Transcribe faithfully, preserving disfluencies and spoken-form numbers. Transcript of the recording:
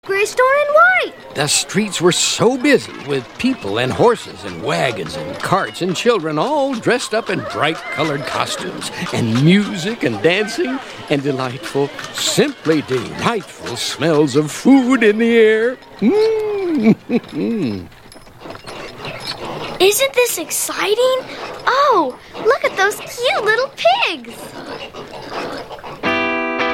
Greystone and White. The streets were so busy with people and horses and wagons and carts and children all dressed up in bright-colored costumes and music and dancing and delightful, simply delightful smells of food in the air. Mm. Isn't this exciting? Oh, look at those cute little pigs.